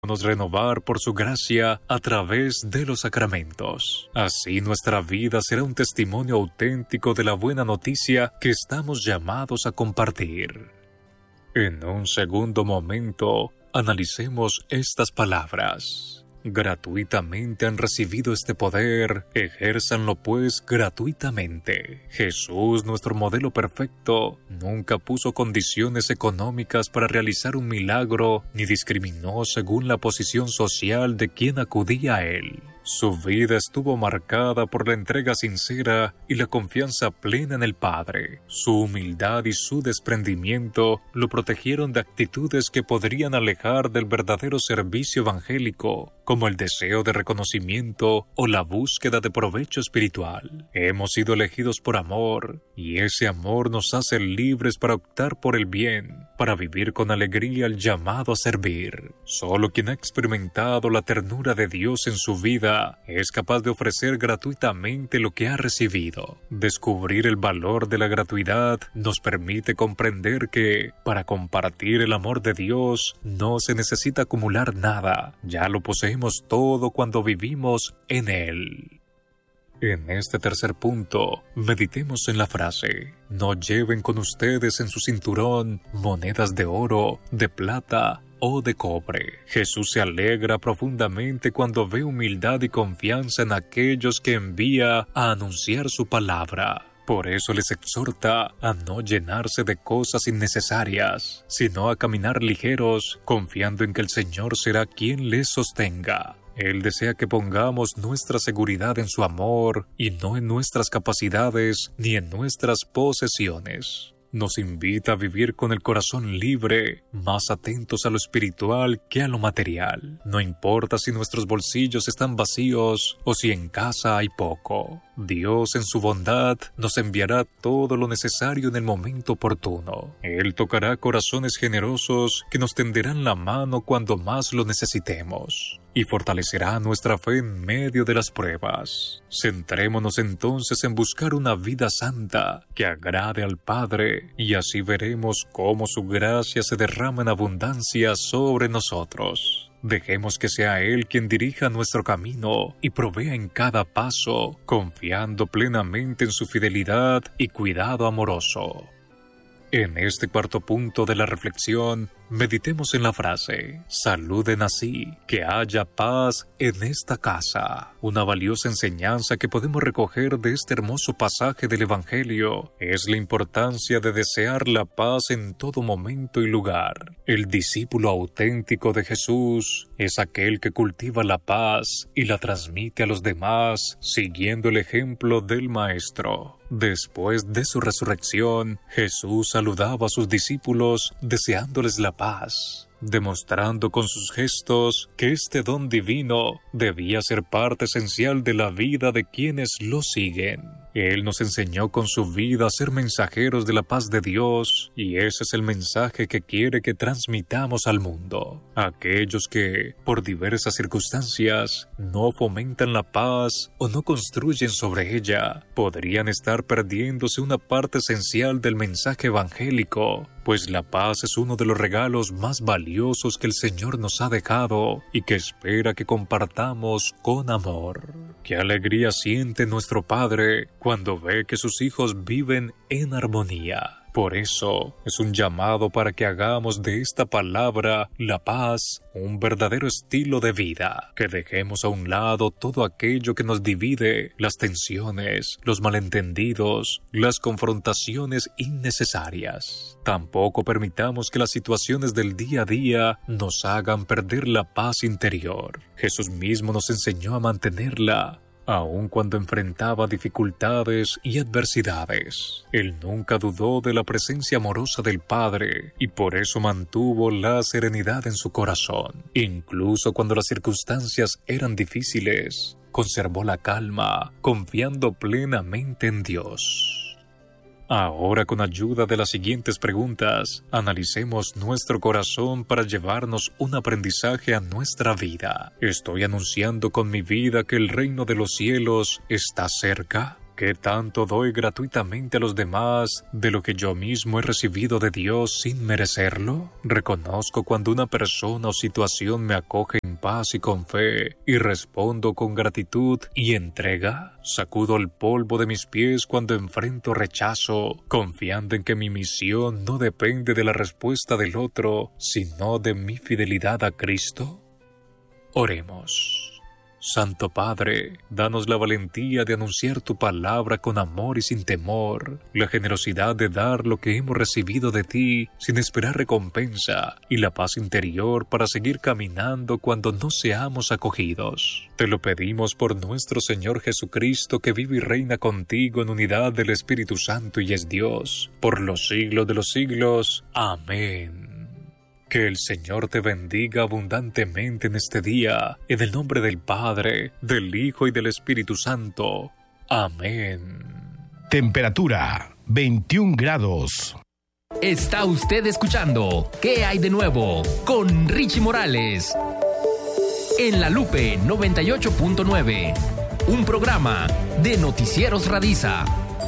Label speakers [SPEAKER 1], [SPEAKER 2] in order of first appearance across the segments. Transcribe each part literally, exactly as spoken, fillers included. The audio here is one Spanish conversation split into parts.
[SPEAKER 1] renovar por su gracia a través de los sacramentos. Así nuestra vida será un testimonio auténtico de la buena noticia que estamos llamados a compartir. En un segundo momento, analicemos estas palabras. Gratuitamente han recibido este poder, ejérzanlo pues gratuitamente. Jesús, nuestro modelo perfecto, nunca puso condiciones económicas para realizar un milagro, ni discriminó según la posición social de quien acudía a él. Su vida estuvo marcada por la entrega sincera y la confianza plena en el Padre. Su humildad y su desprendimiento lo protegieron de actitudes que podrían alejar del verdadero servicio evangélico, como el deseo de reconocimiento o la búsqueda de provecho espiritual. Hemos sido elegidos por amor, y ese amor nos hace libres para optar por el bien, para vivir con alegría el llamado a servir. Solo quien ha experimentado la ternura de Dios en su vida es capaz de ofrecer gratuitamente lo que ha recibido. Descubrir el valor de la gratuidad nos permite comprender que, para compartir el amor de Dios, no se necesita acumular nada. Ya lo poseemos todo cuando vivimos en Él. En este tercer punto, meditemos en la frase: no lleven con ustedes en su cinturón monedas de oro, de plata o de cobre. Jesús se alegra profundamente cuando ve humildad y confianza en aquellos que envía a anunciar su palabra. Por eso les exhorta a no llenarse de cosas innecesarias, sino a caminar ligeros, confiando en que el Señor será quien les sostenga. Él desea que pongamos nuestra seguridad en su amor y no en nuestras capacidades ni en nuestras posesiones. Nos invita a vivir con el corazón libre, más atentos a lo espiritual que a lo material. No importa si nuestros bolsillos están vacíos o si en casa hay poco. Dios, en su bondad, nos enviará todo lo necesario en el momento oportuno. Él tocará corazones generosos que nos tenderán la mano cuando más lo necesitemos, y fortalecerá nuestra fe en medio de las pruebas. Centrémonos entonces en buscar una vida santa que agrade al Padre, y así veremos cómo su gracia se derrama en abundancia sobre nosotros. Dejemos que sea Él quien dirija nuestro camino y provea en cada paso, confiando plenamente en su fidelidad y cuidado amoroso. En este cuarto punto de la reflexión, meditemos en la frase: saluden así, que haya paz en esta casa. Una valiosa enseñanza que podemos recoger de este hermoso pasaje del Evangelio es la importancia de desear la paz en todo momento y lugar. El discípulo auténtico de Jesús es aquel que cultiva la paz y la transmite a los demás, siguiendo el ejemplo del Maestro. Después de su resurrección, Jesús saludaba a sus discípulos deseándoles la paz, demostrando con sus gestos que este don divino debía ser parte esencial de la vida de quienes lo siguen. Él nos enseñó con su vida a ser mensajeros de la paz de Dios, y ese es el mensaje que quiere que transmitamos al mundo. Aquellos que, por diversas circunstancias, no fomentan la paz o no construyen sobre ella, podrían estar perdiéndose una parte esencial del mensaje evangélico, pues la paz es uno de los regalos más valiosos que el Señor nos ha dejado y que espera que compartamos con amor. ¡Qué alegría siente nuestro Padre cuando ve que sus hijos viven en armonía! Por eso, es un llamado para que hagamos de esta palabra, la paz, un verdadero estilo de vida. Que dejemos a un lado todo aquello que nos divide, las tensiones, los malentendidos, las confrontaciones innecesarias. Tampoco permitamos que las situaciones del día a día nos hagan perder la paz interior. Jesús mismo nos enseñó a mantenerla, aun cuando enfrentaba dificultades y adversidades. Él nunca dudó de la presencia amorosa del Padre y por eso mantuvo la serenidad en su corazón. Incluso cuando las circunstancias eran difíciles, conservó la calma, confiando plenamente en Dios. Ahora, con ayuda de las siguientes preguntas, analicemos nuestro corazón para llevarnos un aprendizaje a nuestra vida. ¿Estoy anunciando con mi vida que el reino de los cielos está cerca? qué tanto doy gratuitamente a los demás de lo que yo mismo he recibido de Dios sin merecerlo? Reconozco cuando una persona o situación me acoge en paz y con fe, y respondo con gratitud y entrega. Sacudo el polvo de mis pies cuando enfrento rechazo, confiando en que mi misión no depende de la respuesta del otro, sino de mi fidelidad a Cristo. Oremos. Santo Padre, danos la valentía de anunciar tu palabra con amor y sin temor, la generosidad de dar lo que hemos recibido de ti sin esperar recompensa, y la paz interior para seguir caminando cuando no seamos acogidos. Te lo pedimos por nuestro Señor Jesucristo, que vive y reina contigo en unidad del Espíritu Santo y es Dios, por los siglos de los siglos. Amén. Que el Señor te bendiga abundantemente en este día, en el nombre del Padre, del Hijo y del Espíritu Santo. Amén.
[SPEAKER 2] Temperatura veintiún grados.
[SPEAKER 3] Está usted escuchando ¿Qué hay de nuevo? Con Richie Morales. En La Lupe noventa y ocho punto nueve. Un programa de Noticieros Radiza.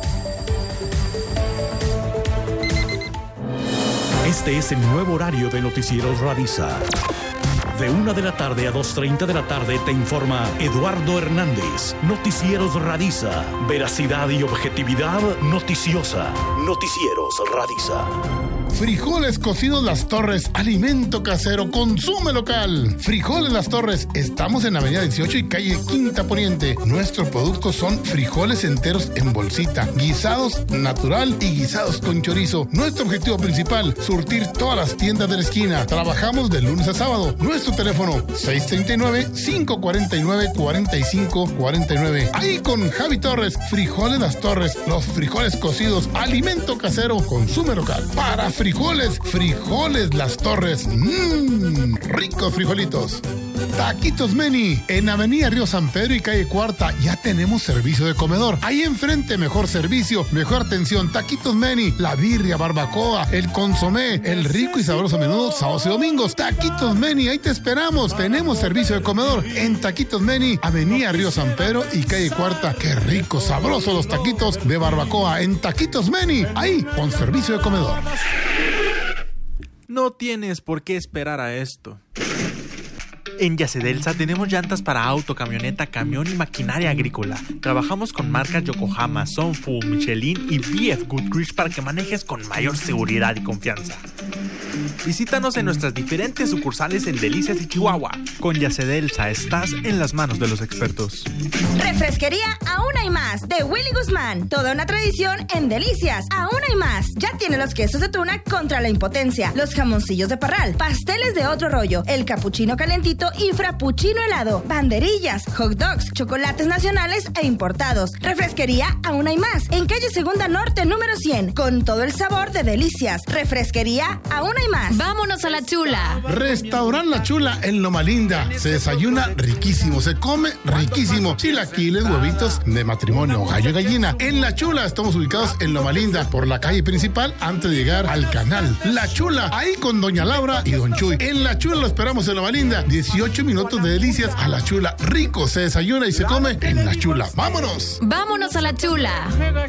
[SPEAKER 2] Este es el nuevo horario de Noticieros Radiza. De una de la tarde a dos treinta de la tarde te informa Eduardo Hernández. Noticieros Radiza. Veracidad y objetividad noticiosa. Noticieros Radiza.
[SPEAKER 4] Frijoles cocidos Las Torres, alimento casero, consume local. Frijoles Las Torres, estamos en Avenida dieciocho y calle Quinta Poniente. Nuestros productos son frijoles enteros en bolsita, guisados natural y guisados con chorizo. Nuestro objetivo principal, surtir todas las tiendas de la esquina. Trabajamos de lunes a sábado. Nuestro teléfono, seis tres nueve, cinco cuatro nueve, cuatro cinco cuatro nueve. Ahí con Javi Torres, Frijoles Las Torres, los frijoles cocidos, alimento casero, consume local. Para frijoles, frijoles Las Torres, mmm, ricos frijolitos. Taquitos Meni, en Avenida Río San Pedro y calle Cuarta, ya tenemos servicio de comedor. Ahí enfrente, mejor servicio, mejor atención. Taquitos Meni, la birria, barbacoa, el consomé, el rico y sabroso menudo, sábados y domingos. Taquitos Meni, ahí te esperamos. Tenemos servicio de comedor en Taquitos Meni, Avenida Río San Pedro y calle Cuarta. Qué rico, sabroso los taquitos de barbacoa en Taquitos Meni, ahí con servicio de comedor.
[SPEAKER 5] No tienes por qué esperar a esto. En Yacedelsa tenemos llantas para auto, camioneta, camión y maquinaria agrícola. Trabajamos con marcas Yokohama, Sunfu, Michelin y B F Goodrich para que manejes con mayor seguridad y confianza. Visítanos en nuestras diferentes sucursales en Delicias y Chihuahua. Con Yacedelsa estás en las manos de los expertos.
[SPEAKER 6] Refresquería Aún Hay Más de Willy Guzmán. Toda una tradición en Delicias. Aún hay más. Ya tiene los quesos de tuna contra la impotencia, los jamoncillos de parral, pasteles de otro rollo, el capuchino calentito y frappuccino helado, banderillas, hot dogs, chocolates nacionales e importados. Refresquería Aún Hay Más en calle Segunda Norte número cien, con todo el sabor de Delicias. Refresquería Aún Hay Más.
[SPEAKER 7] Vámonos a La Chula.
[SPEAKER 4] Restaurant La Chula en Loma Linda. Se desayuna riquísimo, se come riquísimo. Chilaquiles, huevitos de matrimonio, gallo y gallina. En La Chula estamos ubicados en Loma Linda, por la calle principal antes de llegar al canal. La Chula, ahí con Doña Laura y Don Chuy. En La Chula lo esperamos en Loma Linda. dieciocho minutos de Delicias a La Chula. Rico, se desayuna y se come en La Chula. ¡Vámonos!
[SPEAKER 7] Vámonos a La Chula.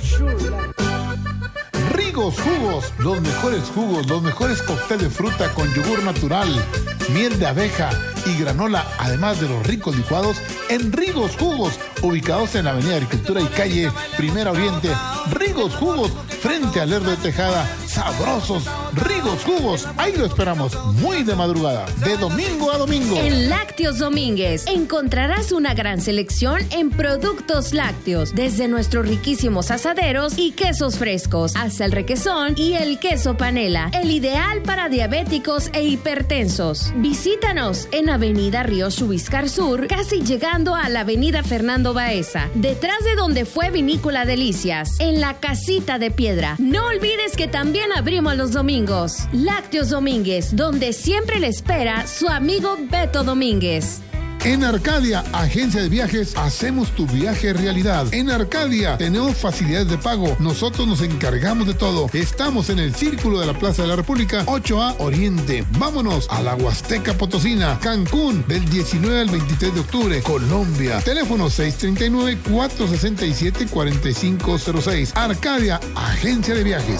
[SPEAKER 4] Rigos Jugos, los mejores jugos, los mejores cócteles de fruta con yogur natural, miel de abeja y granola, además de los ricos licuados en Rigos Jugos, ubicados en la Avenida Agricultura y calle Primera Oriente. Rigos Jugos, frente al Lerdo de Tejada, sabrosos Rigos Jugos, ahí lo esperamos, muy de madrugada, de domingo a domingo.
[SPEAKER 7] En Lácteos Domínguez encontrarás una gran selección en productos lácteos, desde nuestros riquísimos asaderos y quesos frescos, hasta el requesón y el queso panela, el ideal para diabéticos e hipertensos. Visítanos en Avenida Río Chubiscar Sur, casi llegando a la Avenida Fernando Baeza, detrás de donde fue Vinícola Delicias, en la Casita de Piedra. No olvides que también abrimos los domingos. Lácteos Domínguez, donde siempre le espera su amigo Beto Domínguez.
[SPEAKER 4] En Arcadia, agencia de viajes, hacemos tu viaje realidad. En Arcadia tenemos facilidades de pago. Nosotros nos encargamos de todo. Estamos en el Círculo de la Plaza de la República, ocho A Oriente. Vámonos a la Huasteca Potosina, Cancún, del diecinueve al veintitrés de octubre, Colombia. Teléfono seis tres nueve, cuatro seis siete, cuatro cinco cero seis. Arcadia, agencia de viajes.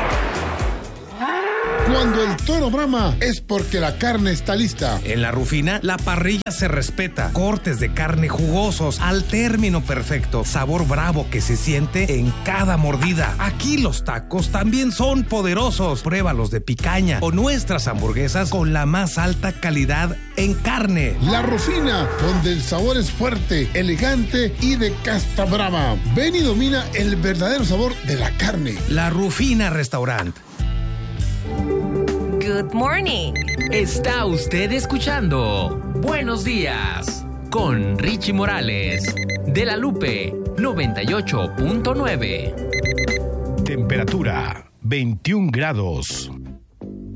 [SPEAKER 4] Cuando el toro brama es porque la carne está lista.
[SPEAKER 8] En La Rufina, la parrilla se respeta. Cortes de carne jugosos al término perfecto. Sabor bravo que se siente en cada mordida. Aquí los tacos también son poderosos. Pruébalos de picaña o nuestras hamburguesas con la más alta calidad en carne.
[SPEAKER 4] La Rufina, donde el sabor es fuerte, elegante y de casta brava. Ven y domina el verdadero sabor de la carne.
[SPEAKER 8] La Rufina Restaurant.
[SPEAKER 3] Good morning. Está usted escuchando Buenos Días con Richie Morales de La Lupe noventa y ocho punto nueve.
[SPEAKER 2] Temperatura veintiún grados.